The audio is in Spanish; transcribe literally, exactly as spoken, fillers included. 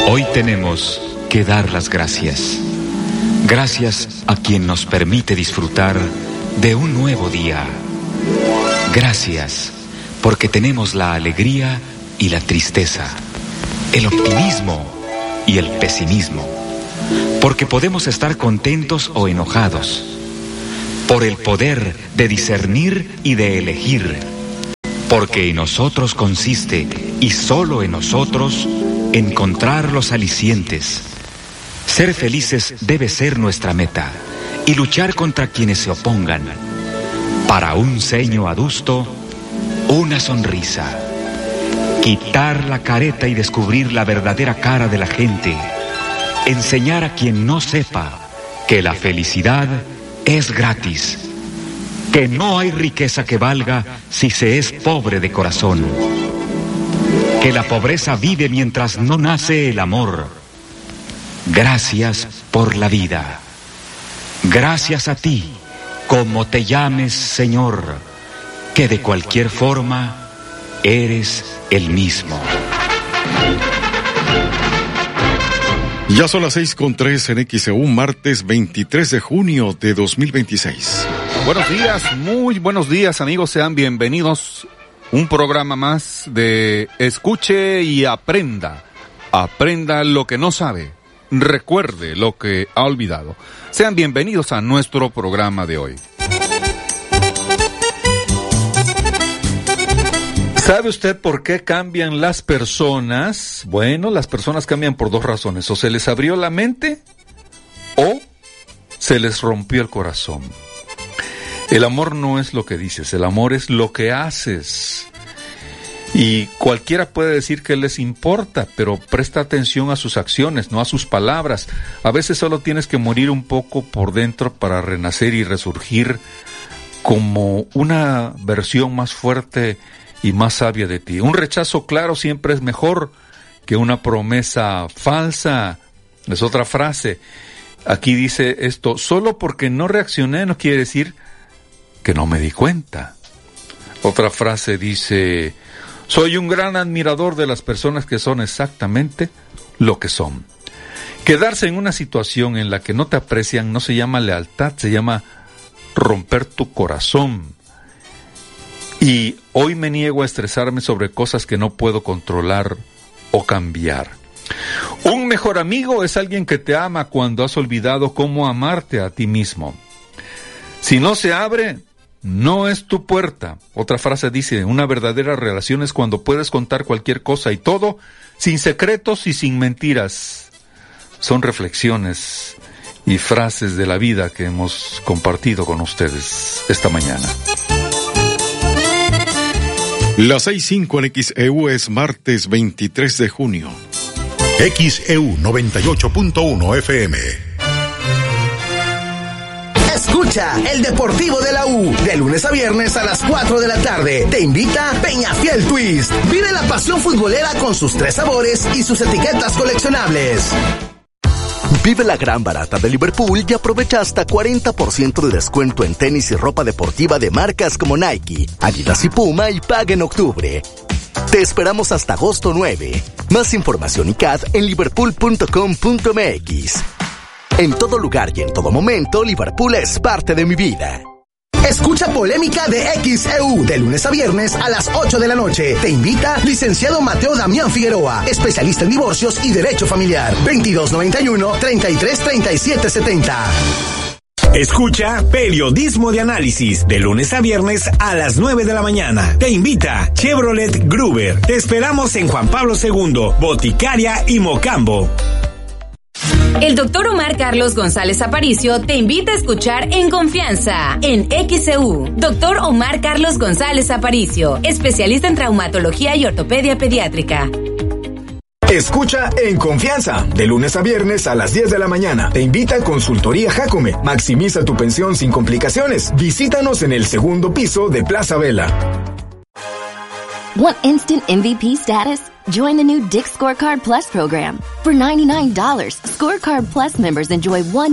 Hoy tenemos que dar las gracias. Gracias a quien nos permite disfrutar de un nuevo día. Gracias porque tenemos la alegría y la tristeza, el optimismo y el pesimismo, porque podemos estar contentos o enojados, por el poder de discernir y de elegir, porque en nosotros consiste, y solo en nosotros, encontrar los alicientes. Ser felices debe ser nuestra meta, y luchar contra quienes se opongan. Para un ceño adusto, una sonrisa. Quitar la careta y descubrir la verdadera cara de la gente. Enseñar a quien no sepa que la felicidad es gratis. Que no hay riqueza que valga si se es pobre de corazón. Que la pobreza vive mientras no nace el amor. Gracias por la vida. Gracias a ti, como te llames, Señor, que de cualquier forma eres el mismo. Ya son las seis con tres en X E U, martes veintitrés de junio de dos mil veintiséis. Buenos días, muy buenos días, amigos, sean bienvenidos. Un programa más de Escuche y Aprenda. Aprenda lo que no sabe. Recuerde lo que ha olvidado. Sean bienvenidos a nuestro programa de hoy. ¿Sabe usted por qué cambian las personas? Bueno, las personas cambian por dos razones. O se les abrió la mente o se les rompió el corazón. El amor no es lo que dices, el amor es lo que haces. Y cualquiera puede decir que les importa, pero presta atención a sus acciones, no a sus palabras. A veces solo tienes que morir un poco por dentro para renacer y resurgir como una versión más fuerte y más sabia de ti. Un rechazo claro siempre es mejor que una promesa falsa. Es otra frase. Aquí dice esto: solo porque no reaccioné no quiere decir que no me di cuenta. Otra frase dice: soy un gran admirador de las personas que son exactamente lo que son. Quedarse en una situación en la que no te aprecian no se llama lealtad, se llama romper tu corazón. Y hoy me niego a estresarme sobre cosas que no puedo controlar o cambiar. Un mejor amigo es alguien que te ama cuando has olvidado cómo amarte a ti mismo. Si no se abre, no es tu puerta. Otra frase dice: una verdadera relación es cuando puedes contar cualquier cosa y todo, sin secretos y sin mentiras. Son reflexiones y frases de la vida que hemos compartido con ustedes esta mañana. Las seis cinco en X E U, es martes veintitrés de junio. X E U noventa y ocho punto uno F M. Escucha el Deportivo de la U, de lunes a viernes a las cuatro de la tarde. Te invita Peñafiel Twist. Vive la pasión futbolera con sus tres sabores y sus etiquetas coleccionables. Vive la gran barata de Liverpool y aprovecha hasta cuarenta por ciento de descuento en tenis y ropa deportiva de marcas como Nike, Adidas y Puma, y paga en octubre. Te esperamos hasta agosto nueve. Más información y C A D en liverpool punto com punto m x. En todo lugar y en todo momento, Liverpool es parte de mi vida. Escucha Polémica de X E U, de lunes a viernes a las ocho de la noche. Te invita licenciado Mateo Damián Figueroa, especialista en divorcios y derecho familiar. veintidós noventa y uno, treinta y tres, treinta y siete setenta. Escucha Periodismo de Análisis, de lunes a viernes a las nueve de la mañana. Te invita Chevrolet Gruber. Te esperamos en Juan Pablo segundo, Boticaria y Mocambo. El doctor Omar Carlos González Aparicio te invita a escuchar En Confianza, en X E U. Doctor Omar Carlos González Aparicio, especialista en traumatología y ortopedia pediátrica. Escucha En Confianza, de lunes a viernes a las diez de la mañana. Te invita a Consultoría Jacome. Maximiza tu pensión sin complicaciones. Visítanos en el segundo piso de Plaza Vela. Want instant M V P status? Join the new Dick's Scorecard Plus program. For ninety-nine dollars, Scorecard Plus members enjoy one